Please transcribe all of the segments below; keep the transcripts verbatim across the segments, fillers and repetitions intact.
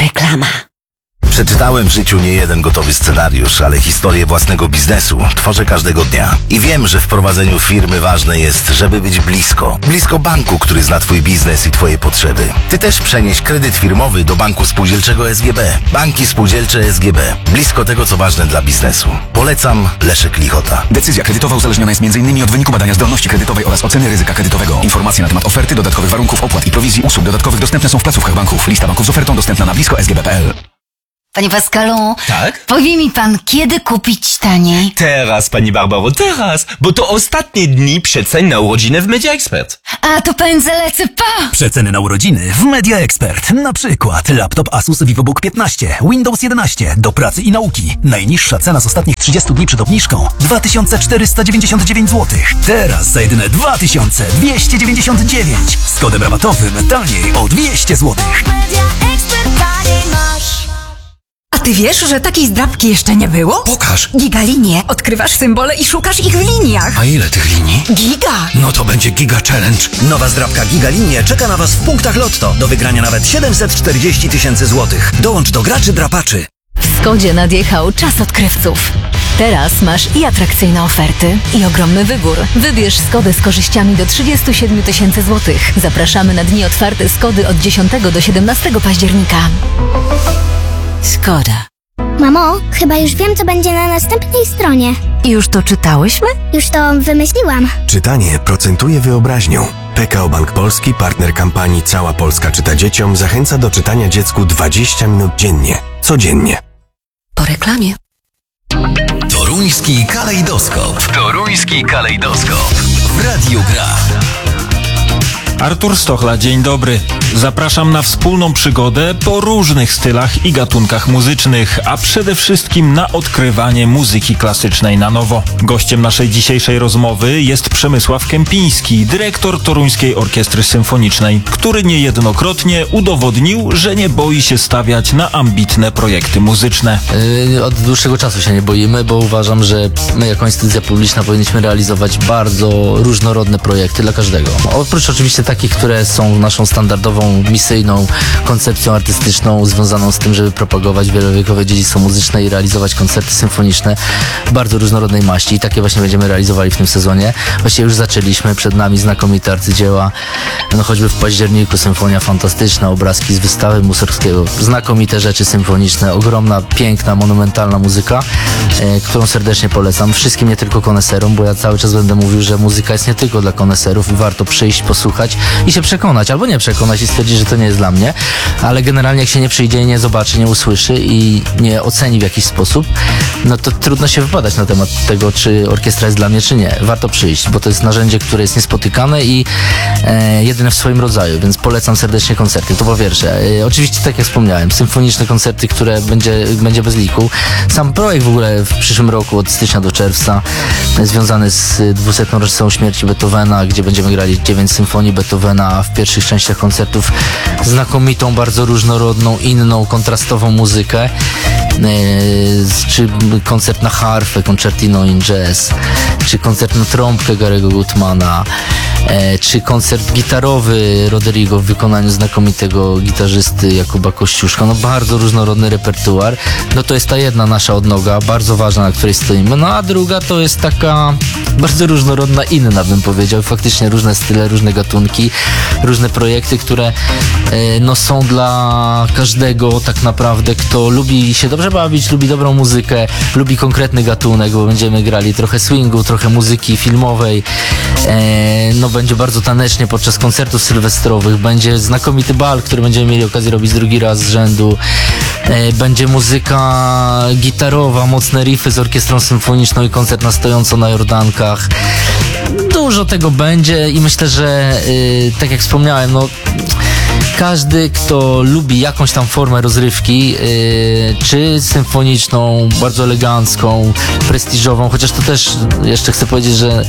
Reklama. Przeczytałem w życiu nie jeden gotowy scenariusz, ale historię własnego biznesu tworzę każdego dnia. I wiem, że w prowadzeniu firmy ważne jest, żeby być blisko. Blisko banku, który zna Twój biznes i Twoje potrzeby. Ty też przenieś kredyt firmowy do Banku Spółdzielczego S G B. Banki Spółdzielcze S G B. Blisko tego, co ważne dla biznesu. Polecam Leszek Lichota. Decyzja kredytowa uzależniona jest między innymi od wyniku badania zdolności kredytowej oraz oceny ryzyka kredytowego. Informacje na temat oferty, dodatkowych warunków, opłat i prowizji usług dodatkowych dostępne są w placówkach banków. Lista banków z ofertą dostępna na blisko s g b kropka p l. Panie Pascalu, tak? Powie mi pan, kiedy kupić taniej? Teraz, pani Barbaro, teraz, bo to ostatnie dni przecen na urodziny w Media Expert. A to pędzę lecę, pa! Przeceny na urodziny w Media Expert. Na przykład laptop Asus VivoBook piętnaście, Windows jedenaście do pracy i nauki. Najniższa cena z ostatnich trzydziestu dni przed obniżką dwa tysiące czterysta dziewięćdziesiąt dziewięć złotych. Teraz za jedyne dwa tysiące dwieście dziewięćdziesiąt dziewięć. Z kodem rabatowym taniej o dwieście złotych. A ty wiesz, że takiej zdrabki jeszcze nie było? Pokaż. Gigalinie. Odkrywasz symbole i szukasz ich w liniach. A ile tych linii? Giga. No to będzie Giga Challenge. Nowa zdrabka Gigalinie czeka na Was w punktach Lotto. Do wygrania nawet siedemset czterdzieści tysięcy złotych. Dołącz do graczy drapaczy. W Skodzie nadjechał czas odkrywców. Teraz masz i atrakcyjne oferty, i ogromny wybór. Wybierz Skodę z korzyściami do trzydziestu siedmiu tysięcy złotych. Zapraszamy na dni otwarte Skody od dziesiątego do siedemnastego października. Skoda. Mamo, chyba już wiem, co będzie na następnej stronie. Już to czytałyśmy? Już to wymyśliłam. Czytanie procentuje wyobraźnią. P K O Bank Polski, partner kampanii Cała Polska czyta dzieciom, zachęca do czytania dziecku dwadzieścia minut dziennie. Codziennie. Po reklamie. Toruński kalejdoskop. Toruński kalejdoskop. W Radiu Gra. Artur Stochla, dzień dobry. Zapraszam na wspólną przygodę po różnych stylach i gatunkach muzycznych, a przede wszystkim na odkrywanie muzyki klasycznej na nowo. Gościem naszej dzisiejszej rozmowy jest Przemysław Kępiński, dyrektor Toruńskiej Orkiestry Symfonicznej, który niejednokrotnie udowodnił, że nie boi się stawiać na ambitne projekty muzyczne. Yy, od dłuższego czasu się nie boimy, bo uważam, że my jako instytucja publiczna powinniśmy realizować bardzo różnorodne projekty dla każdego. Oprócz oczywiście takich, które są naszą standardową, misyjną koncepcją artystyczną związaną z tym, żeby propagować wielowiekowe dziedzictwo muzyczne i realizować koncerty symfoniczne bardzo różnorodnej maści. I takie właśnie będziemy realizowali w tym sezonie. Właściwie już zaczęliśmy, przed nami znakomite arcydzieła. No choćby w październiku Symfonia Fantastyczna, obrazki z wystawy Mussorgskiego, znakomite rzeczy symfoniczne, ogromna, piękna, monumentalna muzyka, e, którą serdecznie polecam wszystkim, nie tylko koneserom, bo ja cały czas będę mówił, że muzyka jest nie tylko dla koneserów i warto przyjść, posłuchać i się przekonać, albo nie przekonać i stwierdzić, że to nie jest dla mnie, ale generalnie jak się nie przyjdzie i nie zobaczy, nie usłyszy i nie oceni w jakiś sposób, no to trudno się wypowiadać na temat tego, czy orkiestra jest dla mnie, czy nie. Warto przyjść, bo to jest narzędzie, które jest niespotykane i e, jedyne w swoim rodzaju, więc polecam serdecznie koncerty, to po pierwsze. E, oczywiście, tak jak wspomniałem, symfoniczne koncerty, które będzie, będzie bez liku. Sam projekt w ogóle w przyszłym roku od stycznia do czerwca e, związany z dwusetną rocznicą śmierci Beethovena, gdzie będziemy grali dziewięć symfonii Beethovena, w pierwszych częściach koncertów znakomitą, bardzo różnorodną, inną, kontrastową muzykę, e, czy koncert na harfę, concertino in jazz, czy koncert na trąbkę Gary'ego Gutmana, e, czy koncert gitarowy Roderigo w wykonaniu znakomitego gitarzysty Jakuba Kościuszka. No bardzo różnorodny repertuar. No to jest ta jedna nasza odnoga, bardzo ważna, na której stoimy. No a druga to jest taka bardzo różnorodna, inna, bym powiedział. Faktycznie różne style, różne gatunki, różne projekty, które e, no są dla każdego tak naprawdę, kto lubi się dobrze bawić, lubi dobrą muzykę, lubi konkretny gatunek, bo będziemy grali trochę swingu, trochę muzyki filmowej, e, no będzie bardzo tanecznie podczas koncertów sylwestrowych, będzie znakomity bal, który będziemy mieli okazję robić drugi raz z rzędu, e, będzie muzyka gitarowa, mocne riffy z orkiestrą symfoniczną i koncert na stojąco na Jordankach. Dużo tego będzie i myślę, że yy, tak jak wspomniałem, no każdy, kto lubi jakąś tam formę rozrywki, yy, czy symfoniczną, bardzo elegancką, prestiżową, chociaż to też jeszcze chcę powiedzieć, że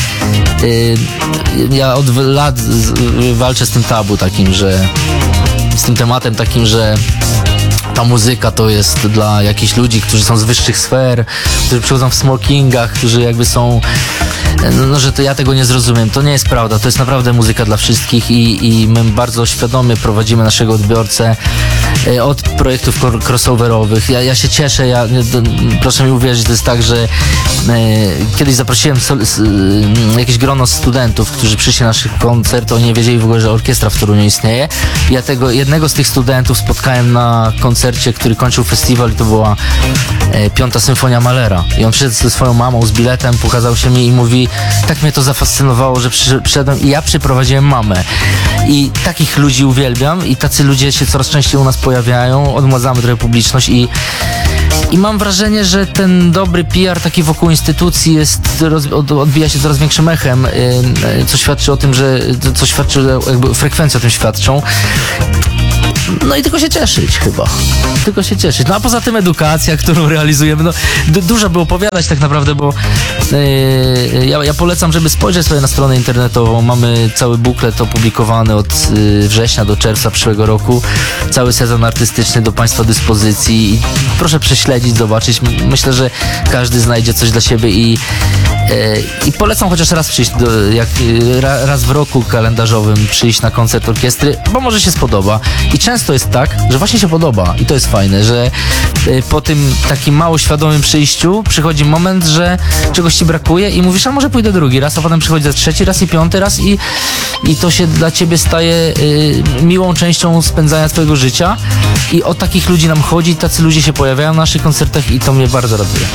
yy, ja od lat z, walczę z tym tabu takim, że z tym tematem takim, że ta muzyka to jest dla jakichś ludzi, którzy są z wyższych sfer, którzy przychodzą w smokingach, którzy jakby są, no że to ja tego nie zrozumiem. To nie jest prawda, to jest naprawdę muzyka dla wszystkich i, i my bardzo świadomie prowadzimy naszego odbiorcę e, od projektów kor- crossoverowych. Ja, ja się cieszę, ja, do, proszę mi uwierzyć, to jest tak, że e, kiedyś zaprosiłem sol, s, e, jakieś grono studentów, którzy przyszli na naszych koncert, oni nie wiedzieli w ogóle, że orkiestra w Toruniu istnieje. Ja tego, jednego z tych studentów spotkałem na koncercie, który kończył festiwal i to była e, Piąta Symfonia Mahlera. I on przyszedł ze swoją mamą z biletem, pokazał się mi i mówi, tak mnie to zafascynowało, że przy, przyszedłem i ja przyprowadziłem mamę. I takich ludzi uwielbiam i tacy ludzie się coraz częściej u nas pojawiają, odmładzamy trochę publiczność i I mam wrażenie, że ten dobry P R taki wokół instytucji jest, roz, od, odbija się coraz większym echem, yy, co świadczy o tym, że, co świadczy, jakby frekwencje o tym świadczą. No i tylko się cieszyć chyba. Tylko się cieszyć. No a poza tym edukacja, którą realizujemy, no d- dużo by opowiadać tak naprawdę, bo yy, ja, ja polecam, żeby spojrzeć sobie na stronę internetową. Mamy cały buklet opublikowany od yy, września do czerwca przyszłego roku. Cały sezon artystyczny do Państwa dyspozycji. I proszę prześledzić, zobaczyć. Myślę, że każdy znajdzie coś dla siebie i yy, i polecam chociaż raz przyjść, do, jak, yy, ra, raz w roku kalendarzowym przyjść na koncert orkiestry, bo może się spodoba. I często jest tak, że właśnie się podoba i to jest fajne, że y, po tym takim mało świadomym przyjściu przychodzi moment, że czegoś ci brakuje i mówisz, a może pójdę drugi raz, a potem przychodzi za trzeci raz i piąty raz i, i to się dla ciebie staje y, miłą częścią spędzania twojego życia i o takich ludzi nam chodzi, tacy ludzie się pojawiają na naszych koncertach i to mnie bardzo raduje.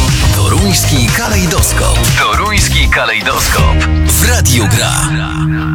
Toruński kalejdoskop. Toruński kalejdoskop. W Radiu Gra.